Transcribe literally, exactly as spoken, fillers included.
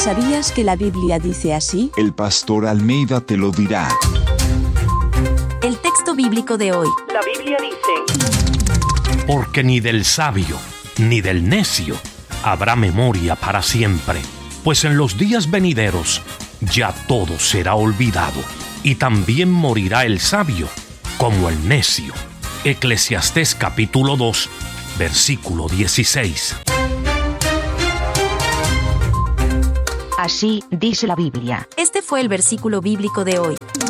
¿Sabías que la Biblia dice así? El pastor Almeida te lo dirá. El texto bíblico de hoy. La Biblia dice: Porque ni del sabio, ni del necio, habrá memoria para siempre, pues en los días venideros ya todo será olvidado, y también morirá el sabio como el necio. Eclesiastés capítulo dos, versículo dieciséis. Así dice la Biblia. Este fue el versículo bíblico de hoy.